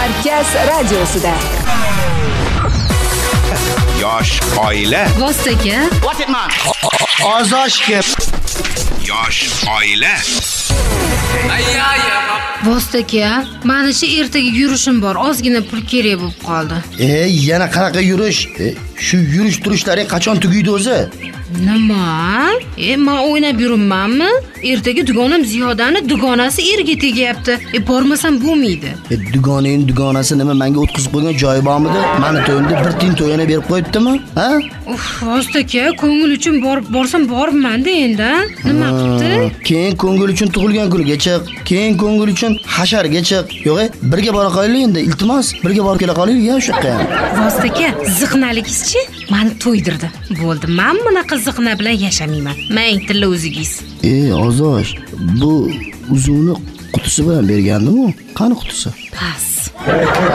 Markaz radiosida. Yosh oila. Vostoka. What it man? Ozoshga. Yosh oila. Vostoka, mana shu ertaga yurishim bor. Ozgina pul kerak bo'lib qoldi. Yana qanaqa yurish? Shu yurish turishlaring qachon tugaydi o'zi? Nima? Men o'ynab yuribmanmi? Ertaga dugonam Ziyodani dugonasi erga tegyapti. Bormasam bo'lmaydi. Dugonasi nima, menga o'tkazib qo'ygan joyi bormidi? Meni to'yimda bir tin to'yini berib qo'yibdimi? Ha? Vostoka, ko'ngil uchun borsam boribman-da endi. Nima qilibdi? Keyin ko'ngil uchun tug'ilgan kuniga chiq, keyin ko'ngil uchun hasharga chiq. Yo'q, birga bora qolaylik endi, iltimos, birga borib kela qolaylik ya shu yoqqa. Vostoka, ziqnaligizchi meni to'ydirdi. Bo'ldi, men bunaqa ziqna bilan yashamayman. Meng tilla o'zingiz. Ozosh, bu uzuvni qutisi bilan bergandimi? Qani qutisi? Pas.